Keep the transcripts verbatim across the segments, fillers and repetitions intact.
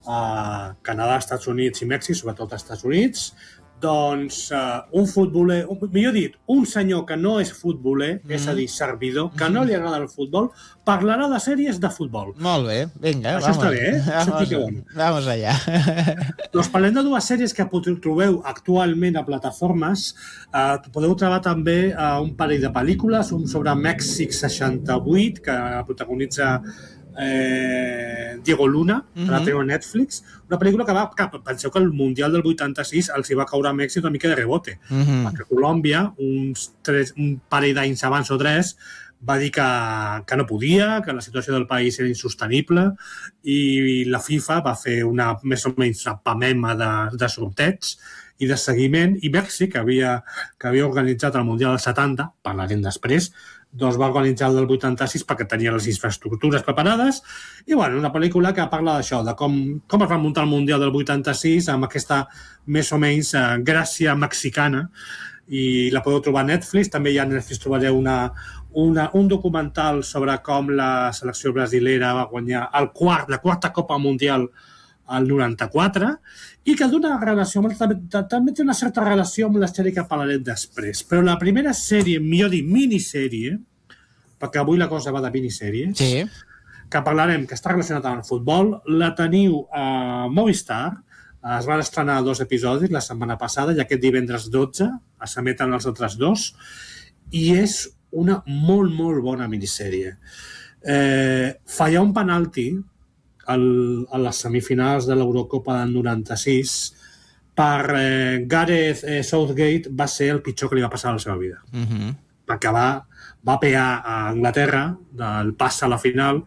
a Canadà, Estats Units i Mèxic, sobretot als Estats Units, doncs uh, un futboler, millor dit, un senyor que no és futboler, mm. és a dir, servidor, que no li agrada el futbol, parlarà de sèries de futbol. Molt bé, vinga, Això vamos. està bé, eh? Vamos, bueno. vamos allà. Doncs parlem de dues sèries que trobeu actualment a plataformes. Uh, podeu trobar també uh, un parell de pel·lícules, un sobre Mèxic seixanta-vuit, que protagonitza Eh, Diego Luna, que uh-huh. la té a Netflix, una pel·lícula que va, que penseu que el Mundial del vuitanta-sis els hi va caure a Mèxic una mica de rebote, uh-huh. perquè Colòmbia, uns tres, un parell d'anys abans o tres, va dir que, que no podia, que la situació del país era insostenible, i la FIFA va fer una, més o menys una pamema de, de sorteig i de seguiment, i Mèxic, que havia, que havia organitzat el Mundial del setanta, parlarem després, doncs va organitzar el del vuitanta-sis perquè tenia les infraestructures preparades i, bueno, una pel·lícula que parla d'això, de com, com es va muntar el Mundial del vuitanta-sis amb aquesta, més o menys, eh, gràcia mexicana, i la podeu trobar a Netflix. També hi ha a Netflix trobareu una, una, un documental sobre com la selecció brasilera va guanyar el quart, la quarta Copa Mundial al noranta-quatre, i que d'una relació, també té una certa relació amb la sèrie que parlarem després. Però la primera sèrie, millor dir, minissèrie, perquè avui la cosa va de minissèries, sí. que parlarem, que està relacionada amb el futbol, la teniu a Movistar, es van estrenar dos episodis la setmana passada i aquest divendres dotze s'emeten els altres dos, i és una molt, molt bona minissèrie. Eh, fallar un penalti El, a les semifinals de l'Eurocopa del noranta-sis per eh, Gareth eh, Southgate va ser el pitjor que li va passar a la seva vida. Uh-huh. Perquè va, va pegar a Anglaterra del pas a la final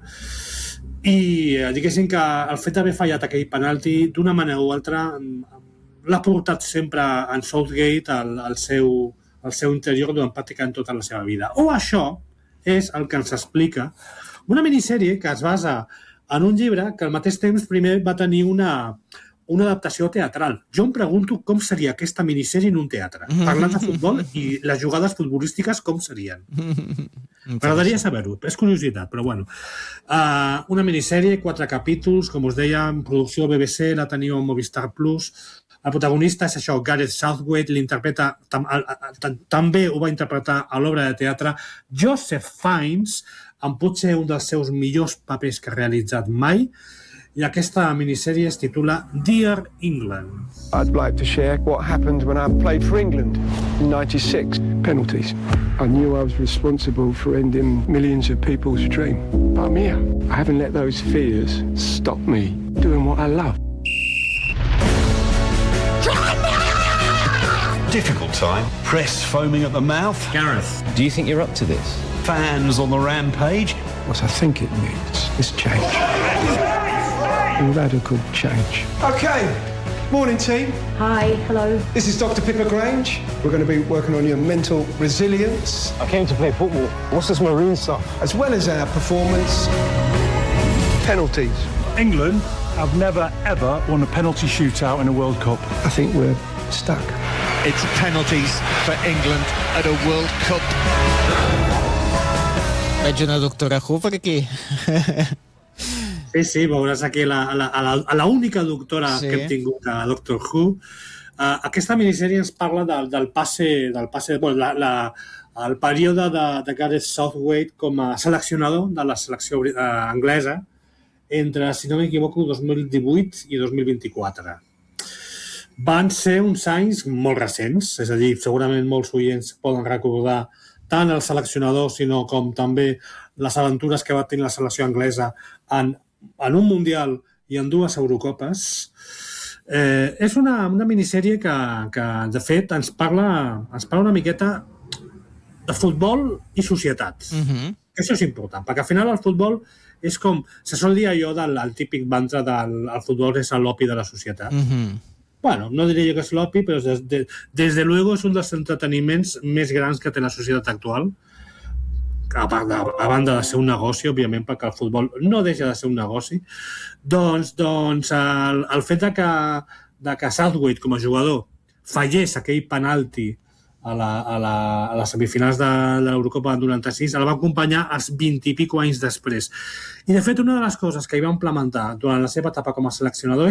i eh, diguéssim que el fet d'haver fallat aquell penalti d'una manera o altra l'ha portat sempre en Southgate al, al, seu, al seu interior durant pràcticament tota la seva vida. O això és el que ens explica una minissèrie que es basa en un llibre que al mateix temps primer va tenir una, una adaptació teatral. Jo em pregunto com seria aquesta minissèrie en un teatre, parlant de futbol i les jugades futbolístiques com serien. M'agradaria saber-ho, és curiositat, però bueno. Uh, una minissèrie, quatre capítols, com us deia, en producció B B C, la teniu a Movistar Plus. El protagonista és això, Gareth Southgate, l'interpreta, tam, tam, també ho va interpretar a l'obra de teatre Joseph Fiennes, amb potser un dels seus millors papers que ha realitzat mai, i aquesta minissèrie es titula Dear England. I'd like to share what happened when I played for England in ninety-six. Penalties. I knew I was responsible for ending millions of people's dream. But I'm here. I haven't let those fears stop me doing what I love. Difficult time. Press foaming at the mouth. Gareth, do you think you're up to this? Fans on the rampage. What I think it needs is change. Radical change. Okay. Morning, team. Hi, hello. This is Doctor Pippa Grange. We're going to be working on your mental resilience. I came to play football. What's this marine stuff? As well as our performance. Penalties. England have never, ever won a penalty shootout in a World Cup. I think we're stuck. It's penalties for England at a World Cup. Veig una doctora Who per aquí. Sí, sí, veuràs aquí la, la, la, la única doctora sí. que hem tingut a Doctor Who. Uh, aquesta minissèrie ens parla del, del passe, del passe bueno, la, la, el període de, de Gareth Southgate com a seleccionador de la selecció uh, anglesa entre, si no m'equivoco, dos mil divuit i dos mil vint-i-quatre. Van ser uns anys molt recents, és a dir, segurament molts oients poden recordar tant el seleccionador, sinó com també les aventures que va tenir la selecció anglesa en, en un Mundial i en dues Eurocopes. Eh, és una, una minissèrie que, que, de fet, ens parla, ens parla una miqueta de futbol i societat. Uh-huh. Això és important, perquè al final el futbol és com... Se sol dir allò del el típic mantra del el futbol és l'opi de la societat. Uh-huh. Bueno, no diré jo que és l'opi, però des de, des de luego és un dels entreteniments més grans que té la societat actual. A, part de, a banda de ser un negoci, òbviament, perquè el futbol no deixa de ser un negoci. Doncs, doncs el, el fet de que, de que Southgate, com a jugador, fallés aquell penalti a, la, a, la, a les semifinals de, de l'Eurocopa del noranta-sis, el va acompanyar els vint i pico anys després. I, de fet, una de les coses que hi va implementar durant la seva etapa com a seleccionador